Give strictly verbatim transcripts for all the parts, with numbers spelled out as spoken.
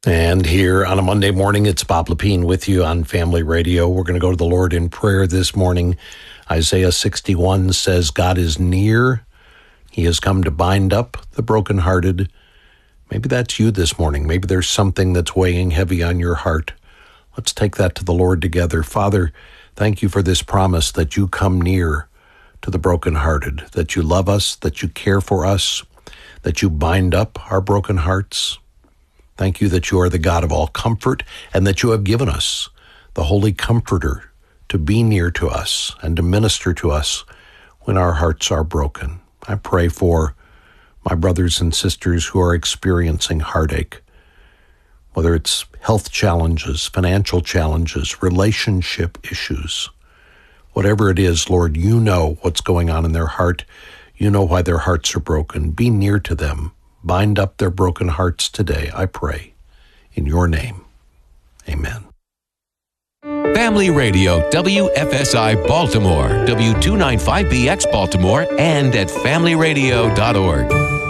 And here on a Monday morning, it's Bob Lepine with you on Family Radio. We're going to go to the Lord in prayer this morning. Isaiah sixty-one says, God is near. He has come to bind up the brokenhearted. Maybe that's you this morning. Maybe there's something that's weighing heavy on your heart. Let's take that to the Lord together. Father, thank you for this promise that you come near to the brokenhearted, that you love us, that you care for us, that you bind up our broken hearts. Thank you that you are the God of all comfort and that you have given us the Holy Comforter to be near to us and to minister to us when our hearts are broken. I pray for my brothers and sisters who are experiencing heartache, whether it's health challenges, financial challenges, relationship issues. Whatever it is, Lord, you know what's going on in their heart. You know why their hearts are broken. Be near to them. Bind up their broken hearts today, I pray. In your name, amen. Family Radio, W F S I Baltimore, W two ninety-five B X Baltimore, and at family radio dot org.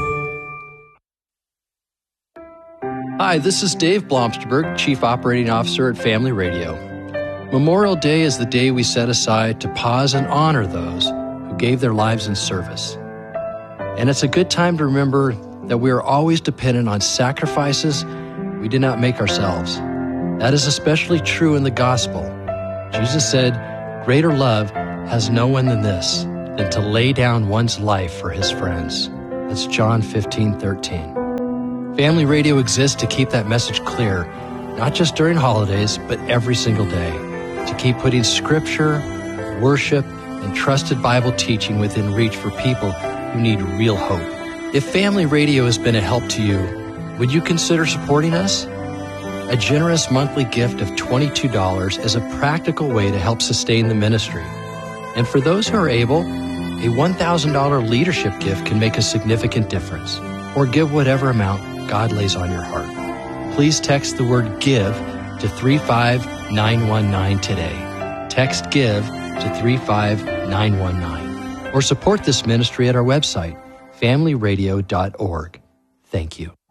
Hi, this is Dave Blomsterberg, Chief Operating Officer at Family Radio. Memorial Day is the day we set aside to pause and honor those who gave their lives in service. And it's a good time to remember that we are always dependent on sacrifices we did not make ourselves. That is especially true in the gospel. Jesus said, greater love has no one than this, than to lay down one's life for his friends. That's John fifteen thirteen. Family Radio exists to keep that message clear, not just during holidays, but every single day, to keep putting scripture, worship, and trusted Bible teaching within reach for people who need real hope. If Family Radio has been a help to you, would you consider supporting us? A generous monthly gift of twenty-two dollars is a practical way to help sustain the ministry. And for those who are able, a one thousand dollars leadership gift can make a significant difference. Or give whatever amount God lays on your heart. Please text the word GIVE to three five nine one nine today. Text GIVE to three five nine one nine. Or support this ministry at our website, family radio dot org. Thank you.